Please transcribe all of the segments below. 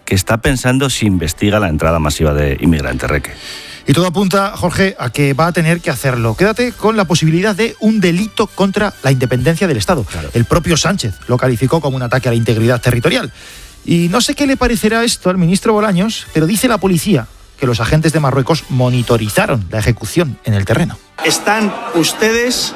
que está pensando si investiga la entrada masiva de inmigrantes, Reque. Y todo apunta, Jorge, a que va a tener que hacerlo. Quédate con la posibilidad de un delito contra la independencia del Estado. Claro. El propio Sánchez lo calificó como un ataque a la integridad territorial. Y no sé qué le parecerá esto al ministro Bolaños, pero dice la policía que los agentes de Marruecos monitorizaron la ejecución en el terreno. Están ustedes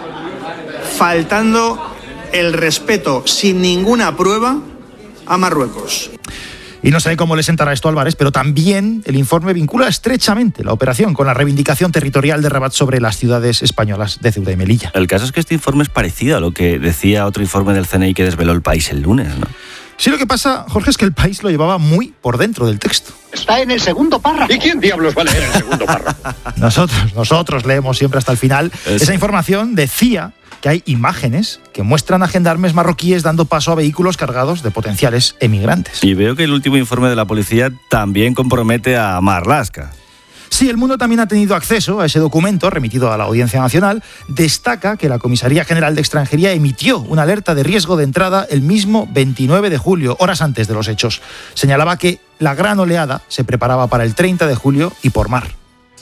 faltando el respeto sin ninguna prueba a Marruecos. Y no sé cómo le sentará esto a Álvarez, pero también el informe vincula estrechamente la operación con la reivindicación territorial de Rabat sobre las ciudades españolas de Ceuta y Melilla. El caso es que este informe es parecido a lo que decía otro informe del CNI que desveló El País el lunes, ¿no? Sí, lo que pasa, Jorge, es que El País lo llevaba muy por dentro del texto. Está en el segundo párrafo. ¿Y quién diablos va a leer el segundo párrafo? Nosotros leemos siempre hasta el final. Esa información decía que hay imágenes que muestran a gendarmes marroquíes dando paso a vehículos cargados de potenciales emigrantes. Y veo que el último informe de la policía también compromete a Marlaska. Sí, El Mundo también ha tenido acceso a ese documento remitido a la Audiencia Nacional. Destaca que la Comisaría General de Extranjería emitió una alerta de riesgo de entrada el mismo 29 de julio, horas antes de los hechos. Señalaba que la gran oleada se preparaba para el 30 de julio y por mar.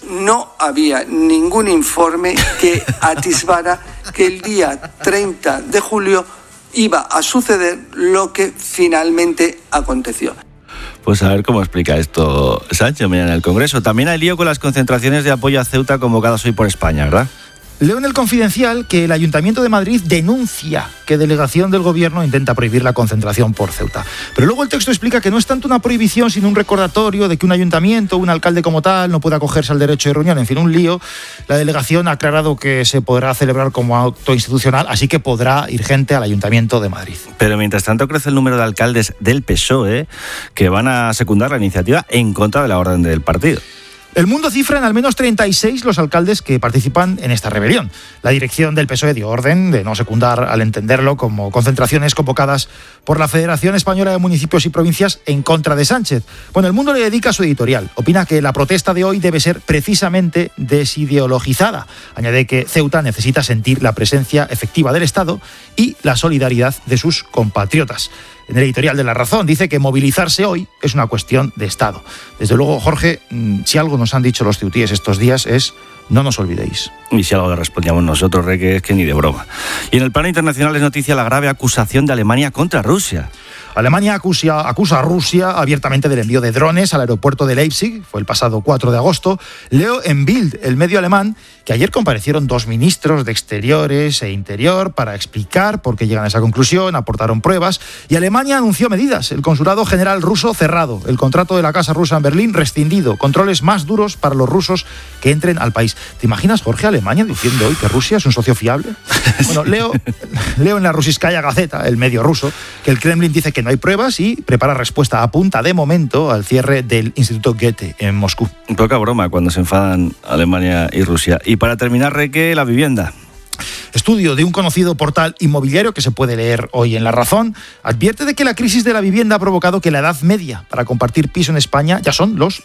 No había ningún informe que atisbara que el día 30 de julio iba a suceder lo que finalmente aconteció. Pues a ver cómo explica esto Sánchez mañana en el Congreso. También hay lío con las concentraciones de apoyo a Ceuta convocadas hoy por España, ¿verdad? Leo en El Confidencial que el Ayuntamiento de Madrid denuncia que delegación del Gobierno intenta prohibir la concentración por Ceuta. Pero luego el texto explica que no es tanto una prohibición, sino un recordatorio de que un ayuntamiento, un alcalde como tal, no puede acogerse al derecho de reunión. En fin, un lío. La delegación ha aclarado que se podrá celebrar como acto institucional, así que podrá ir gente al Ayuntamiento de Madrid. Pero mientras tanto crece el número de alcaldes del PSOE que van a secundar la iniciativa en contra de la orden del partido. El Mundo cifra en al menos 36 los alcaldes que participan en esta rebelión. La dirección del PSOE dio orden de no secundar, al entenderlo, como concentraciones convocadas por la Federación Española de Municipios y Provincias en contra de Sánchez. Bueno, El Mundo le dedica su editorial. Opina que la protesta de hoy debe ser precisamente desideologizada. Añade que Ceuta necesita sentir la presencia efectiva del Estado y la solidaridad de sus compatriotas. En el editorial de La Razón dice que movilizarse hoy es una cuestión de Estado. Desde luego, Jorge, si algo nos han dicho los ceutíes estos días es: no nos olvidéis. Y si algo le respondíamos nosotros, Reque, es que ni de broma. Y en el plano internacional es noticia la grave acusación de Alemania contra Rusia. Alemania acusa a Rusia abiertamente del envío de drones al aeropuerto de Leipzig. Fue el pasado 4 de agosto. Leo en Bild, el medio alemán, que ayer comparecieron 2 ministros de Exteriores e Interior para explicar por qué llegan a esa conclusión, aportaron pruebas, y Alemania anunció medidas. El consulado general ruso cerrado, el contrato de la Casa Rusa en Berlín rescindido, controles más duros para los rusos que entren al país. ¿Te imaginas, Jorge, Alemania diciendo hoy que Rusia es un socio fiable? Bueno, leo en la Rusiskaya Gazeta, el medio ruso, que el Kremlin dice que no hay pruebas y prepara respuesta a punta de momento al cierre del Instituto Goethe en Moscú. Poca broma cuando se enfadan Alemania y Rusia. Y para terminar, Reque, la vivienda. Estudio de un conocido portal inmobiliario que se puede leer hoy en La Razón advierte de que la crisis de la vivienda ha provocado que la edad media para compartir piso en España ya son los,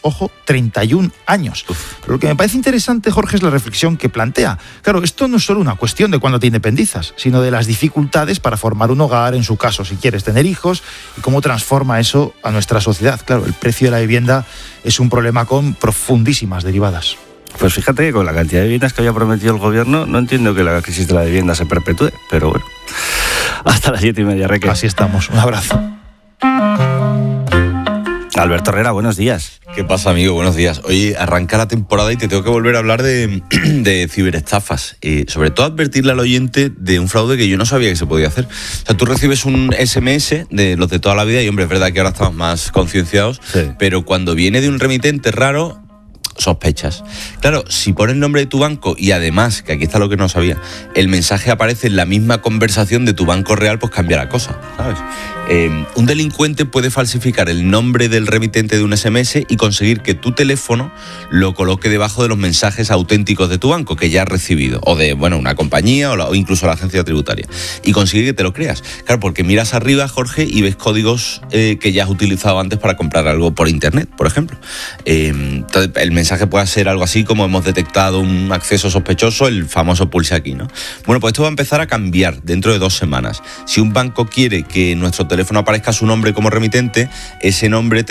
31 años. Pero lo que me parece interesante, Jorge, es la reflexión que plantea. Claro, esto no es solo una cuestión de cuándo te independizas, sino de las dificultades para formar un hogar, en su caso, si quieres tener hijos, y cómo transforma eso a nuestra sociedad. Claro, el precio de la vivienda es un problema con profundísimas derivadas. Pues fíjate que con la cantidad de viviendas que había prometido el gobierno, no entiendo que la crisis de la vivienda se perpetúe, pero bueno. Hasta las 7:30, Reque. Así estamos. Un abrazo. Alberto Herrera, buenos días. ¿Qué pasa, amigo? Buenos días. Hoy arranca la temporada y te tengo que volver a hablar de ciberestafas. Sobre todo advertirle al oyente de un fraude que yo no sabía que se podía hacer. O sea, tú recibes un SMS de los de toda la vida y, hombre, es verdad que ahora estamos más concienciados, sí, pero cuando viene de un remitente raro, sospechas. Claro, si pones el nombre de tu banco y además, que aquí está lo que no sabía, el mensaje aparece en la misma conversación de tu banco real, pues cambia la cosa, ¿sabes? Un delincuente puede falsificar el nombre del remitente de un SMS y conseguir que tu teléfono lo coloque debajo de los mensajes auténticos de tu banco que ya has recibido, o de, bueno, una compañía o incluso la agencia tributaria, y conseguir que te lo creas. Claro, porque miras arriba, Jorge, y ves códigos que ya has utilizado antes para comprar algo por internet, por ejemplo. Entonces, el mensaje puede ser algo así como: hemos detectado un acceso sospechoso, el famoso pulse aquí, ¿no? Bueno, pues esto va a empezar a cambiar dentro de 2 semanas. Si un banco quiere que nuestro teléfono aparezca su nombre como remitente, ese nombre